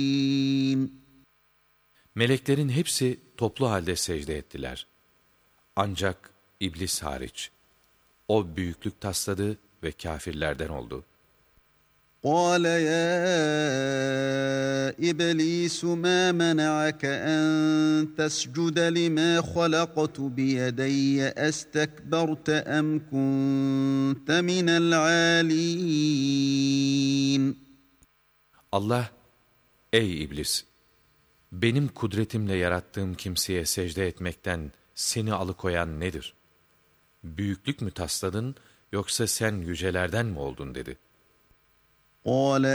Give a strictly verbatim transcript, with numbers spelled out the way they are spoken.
Meleklerin hepsi toplu halde secde ettiler. Ancak iblis hariç. O büyüklük tasladı ve kâfirlerden oldu. قَالَ يَا إِبْلِيسُ مَا مَنَعَكَ أَن تَسْجُدَ لِمَا خَلَقْتُ بِيَدَيَّ أَسْتَكْبَرْتَ أَمْ كُنتَ مِنَ الْعَالِينَ Allah, ey iblis! Benim kudretimle yarattığım kimseye secde etmekten seni alıkoyan nedir? Büyüklük mü tasladın, yoksa sen yücelerden mi oldun dedi. قَالَ